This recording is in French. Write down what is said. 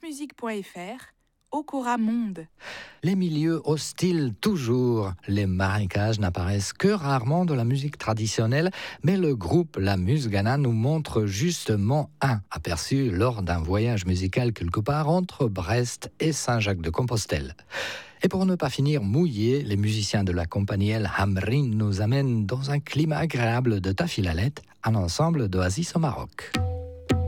francemusique.fr, Okora Monde. Les milieux hostiles toujours. Les marécages n'apparaissent que rarement de la musique traditionnelle, mais le groupe La Musgana nous montre justement un aperçu lors d'un voyage musical quelque part entre Brest et Saint-Jacques-de-Compostelle. Et pour ne pas finir mouillé, les musiciens de la compagnie El Hamrin nous amènent dans un climat agréable de Tafilalet, un ensemble d'oasis au Maroc.